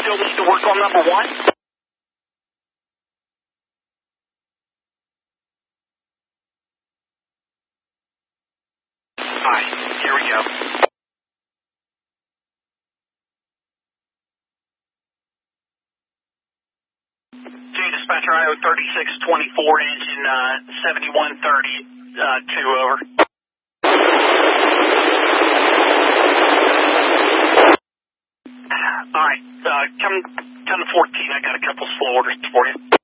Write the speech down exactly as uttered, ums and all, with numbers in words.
still need to work on number one? Alright, here we go. J Dispatcher I O thirty-six twenty-four, engine uh, seventy-one thirty, uh, two over. Alright, uh, come, come to fourteen, I got a couple slow orders for you.